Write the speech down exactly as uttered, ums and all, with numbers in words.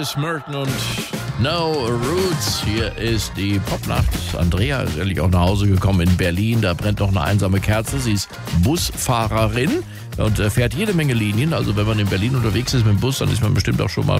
Chris Merton und No Roots. Hier ist die Popnacht. Andrea ist ehrlich auch nach Hause gekommen in Berlin. Da brennt noch eine einsame Kerze. Sie ist Busfahrerin und fährt jede Menge Linien. Also wenn man in Berlin unterwegs ist mit dem Bus, dann ist man bestimmt auch schon mal